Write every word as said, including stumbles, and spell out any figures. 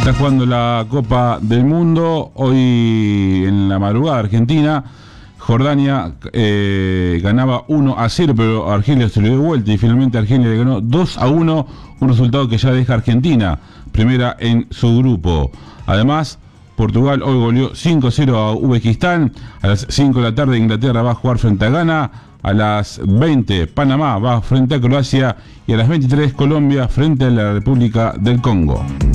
está jugando la Copa del Mundo. Hoy en la madrugada Argentina, Jordania eh, ganaba uno a cero, pero Argelia se lo dio de vuelta y finalmente Argelia le ganó dos a uno, un resultado que ya deja a Argentina primera en su grupo. Además, Portugal hoy goleó cinco a cero a Uzbekistán. A las cinco de la tarde Inglaterra va a jugar frente a Ghana. A las veinte Panamá va frente a Croacia y a las veintitrés Colombia frente a la República del Congo.